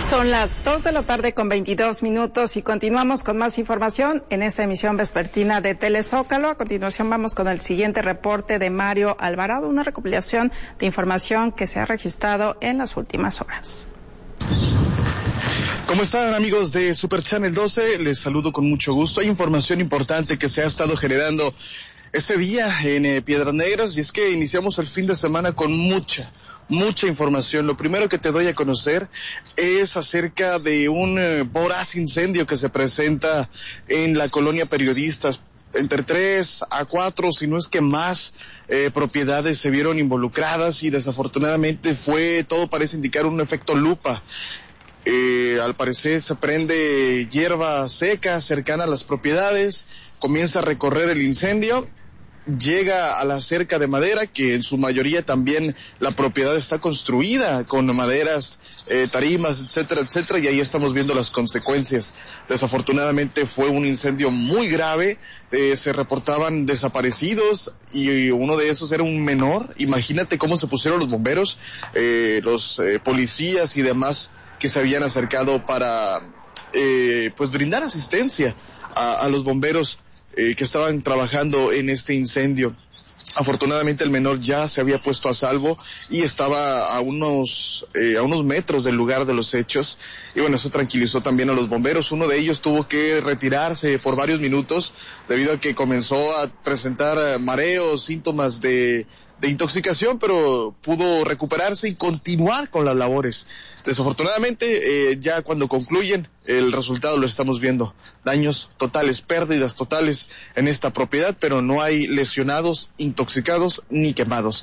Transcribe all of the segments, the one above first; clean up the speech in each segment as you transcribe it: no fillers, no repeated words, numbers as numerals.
Son las 2:22 p.m. y continuamos con más información en esta emisión vespertina de Telezócalo. A continuación vamos con el siguiente reporte de Mario Alvarado, una recopilación de información que se ha registrado en las últimas horas. ¿Cómo están, amigos de Super Channel 12? Les saludo con mucho gusto. Hay información importante que se ha estado generando este día en Piedras Negras, y es que iniciamos el fin de semana con mucha información. Lo primero que te doy a conocer es acerca de un voraz incendio que se presenta en la colonia Periodistas. Entre 3 a 4, si no es que más, propiedades se vieron involucradas, y desafortunadamente todo parece indicar un efecto lupa. Al parecer se prende hierba seca cercana a las propiedades, comienza a recorrer el incendio, llega a la cerca de madera, que en su mayoría también la propiedad está construida con maderas, tarimas, etcétera, etcétera, y ahí estamos viendo las consecuencias. Desafortunadamente fue un incendio muy grave, se reportaban desaparecidos, y uno de esos era un menor. Imagínate cómo se pusieron los bomberos, los policías y demás que se habían acercado para pues brindar asistencia a los bomberos que estaban trabajando en este incendio. Afortunadamente el menor ya se había puesto a salvo y estaba a unos metros del lugar de los hechos, y bueno, eso tranquilizó también a los bomberos. Uno de ellos tuvo que retirarse por varios minutos debido a que comenzó a presentar mareos, síntomas de intoxicación, pero pudo recuperarse y continuar con las labores. Desafortunadamente, ya cuando concluyen, el resultado lo estamos viendo. Daños totales, pérdidas totales en esta propiedad, pero no hay lesionados, intoxicados ni quemados.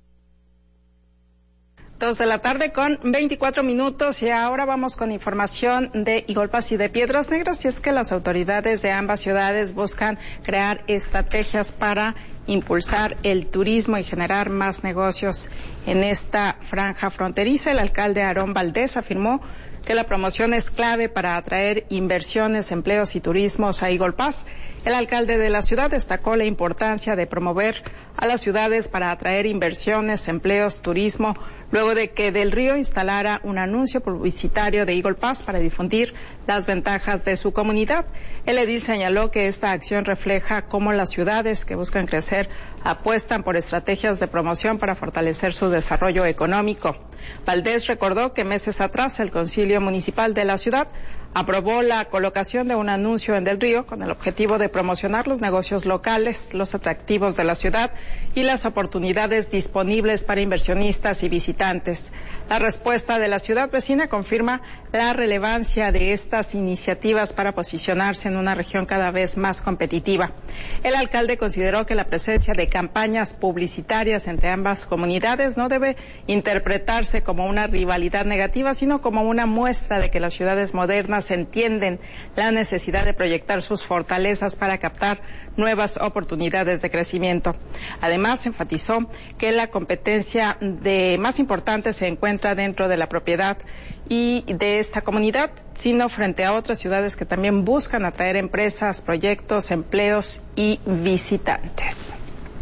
2:24 p.m. y ahora vamos con información de Igolpas y de Piedras Negras, y es que las autoridades de ambas ciudades buscan crear estrategias para impulsar el turismo y generar más negocios en esta franja fronteriza. El alcalde Aarón Valdés afirmó que la promoción es clave para atraer inversiones, empleos y turismos a Igolpas. El alcalde de la ciudad destacó la importancia de promover a las ciudades para atraer inversiones, empleos, turismo, luego de que Del Río instalara un anuncio publicitario de Igolpas para difundir las ventajas de su comunidad. El edil señaló que esta acción refleja cómo las ciudades que buscan crecer apuestan por estrategias de promoción para fortalecer su desarrollo económico. Valdés recordó que meses atrás el Concilio Municipal de la ciudad aprobó la colocación de un anuncio en Del Río con el objetivo de promocionar los negocios locales, los atractivos de la ciudad y las oportunidades disponibles para inversionistas y visitantes. La respuesta de la ciudad vecina confirma la relevancia de estas iniciativas para posicionarse en una región cada vez más competitiva. El alcalde consideró que la presencia de campañas publicitarias entre ambas comunidades no debe interpretarse como una rivalidad negativa, sino como una muestra de que las ciudades modernas entienden la necesidad de proyectar sus fortalezas para captar nuevas oportunidades de crecimiento. Además, enfatizó que la competencia más importante se encuentra dentro de la propiedad y de esta comunidad, sino frente a otras ciudades que también buscan atraer empresas, proyectos, empleos y visitantes.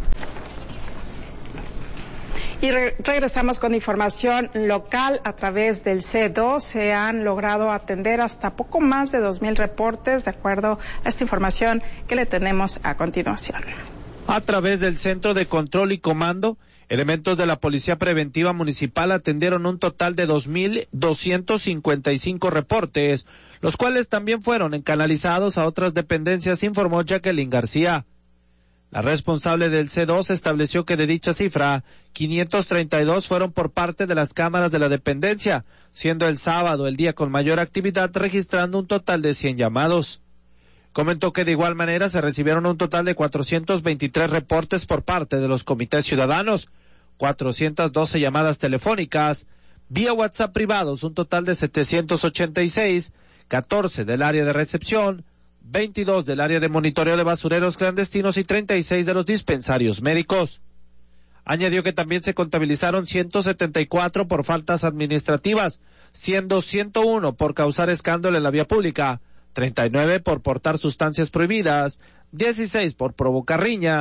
Y regresamos con información local. A través del C2 se han logrado atender hasta poco más de 2,000 reportes, de acuerdo a esta información que le tenemos a continuación. A través del Centro de Control y Comando, elementos de la Policía Preventiva Municipal atendieron un total de 2,255 reportes, los cuales también fueron canalizados a otras dependencias, informó Jacqueline García. La responsable del C2 estableció que de dicha cifra, 532 fueron por parte de las cámaras de la dependencia, siendo el sábado el día con mayor actividad, registrando un total de 100 llamados. Comentó que de igual manera se recibieron un total de 423 reportes por parte de los comités ciudadanos, 412 llamadas telefónicas, vía WhatsApp privados un total de 786, 14 del área de recepción, 22 del área de monitoreo de basureros clandestinos y 36 de los dispensarios médicos. Añadió que también se contabilizaron 174 por faltas administrativas, siendo 101 por causar escándalo en la vía pública, 39 por portar sustancias prohibidas, 16 por provocar riña,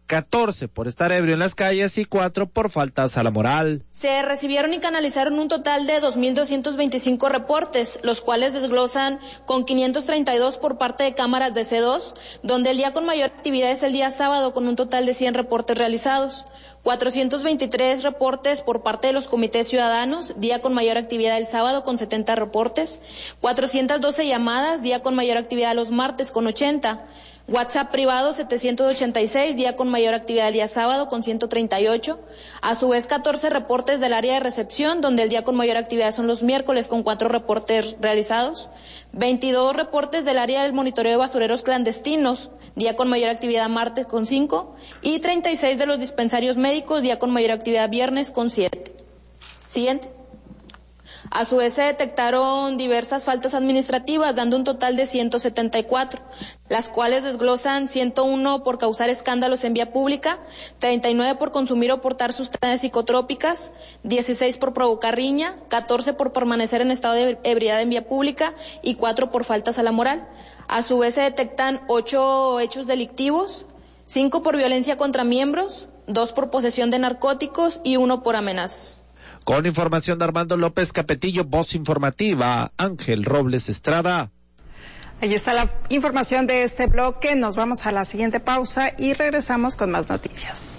14 por estar ebrio en las calles y 4 por faltas a la moral. Se recibieron y canalizaron un total de 2.225 reportes, los cuales desglosan con 532 por parte de cámaras de C2, donde el día con mayor actividad es el día sábado con un total de 100 reportes realizados. 423 reportes por parte de los comités ciudadanos, día con mayor actividad el sábado con 70 reportes. 412 llamadas, día con mayor actividad los martes con 80. WhatsApp privado 786, día con mayor actividad el día sábado con 138. A su vez 14 reportes del área de recepción, donde el día con mayor actividad son los miércoles con 4 reportes realizados. 22 reportes del área del monitoreo de basureros clandestinos, día con mayor actividad martes con 5. Y 36 de los dispensarios médicos, día con mayor actividad viernes con 7. Siguiente. A su vez se detectaron diversas faltas administrativas, dando un total de 174, las cuales desglosan 101 por causar escándalos en vía pública, 39 por consumir o portar sustancias psicotrópicas, 16 por provocar riña, 14 por permanecer en estado de ebriedad en vía pública y 4 por faltas a la moral. A su vez se detectan 8 hechos delictivos, 5 por violencia contra miembros, 2 por posesión de narcóticos y 1 por amenazas. Con información de Armando López Capetillo, voz informativa, Ángel Robles Estrada. Ahí está la información de este bloque. Nos vamos a la siguiente pausa y regresamos con más noticias.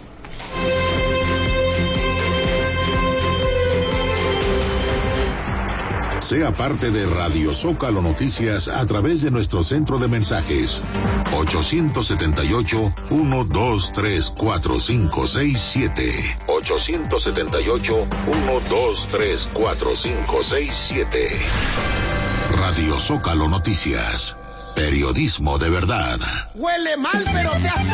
Sea parte de Radio Zócalo Noticias a través de nuestro centro de mensajes 878-123-4567 878-123-4567. Radio Zócalo Noticias, periodismo de verdad. Huele mal, pero te hace